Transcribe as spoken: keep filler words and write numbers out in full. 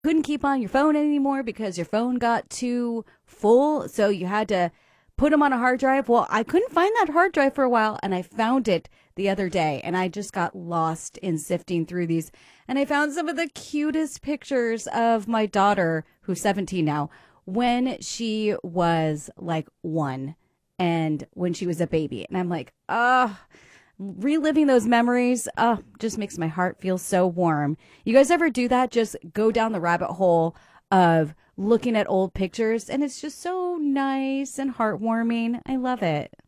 couldn't keep on your phone anymore because your phone got too full. So you had to put them on a hard drive. Well, I couldn't find that hard drive for a while, and I found it the other day, and I just got lost in sifting through these. And I found some of the cutest pictures of my daughter, who's seventeen now, when she was like one and when she was a baby. And I'm like, oh, reliving those memories, uh, just makes my heart feel so warm. You guys ever do that? Just go down the rabbit hole of looking at old pictures, and it's just so nice and heartwarming. I love it.